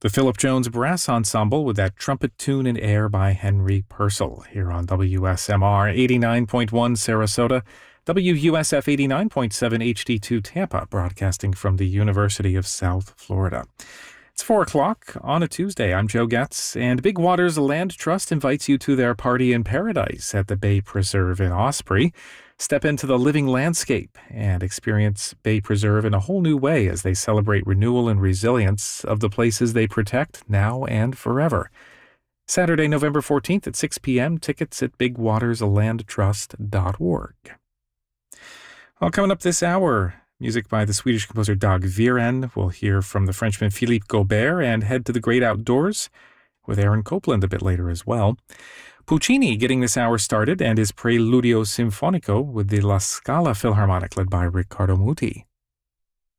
The Philip Jones Brass Ensemble with that trumpet tune and air by Henry Purcell here on WSMR 89.1 Sarasota, WUSF 89.7 HD2 Tampa, broadcasting from the University of South Florida. It's 4 o'clock on a Tuesday. I'm Joe Getz, and Big Waters Land Trust invites you to their Party in Paradise at the Bay Preserve in Osprey. Step into the living landscape and experience Bay Preserve in a whole new way as they celebrate renewal and resilience of the places they protect now and forever. Saturday, November 14th at 6 p.m. Tickets at bigwaterslandtrust.org. Well, coming up this hour, music by the Swedish composer Dag Viren. We'll hear from the Frenchman Philippe Gaubert and head to the great outdoors with Aaron Copland a bit later as well. Puccini getting this hour started and his Preludio Sinfonico with the La Scala Philharmonic led by Riccardo Muti.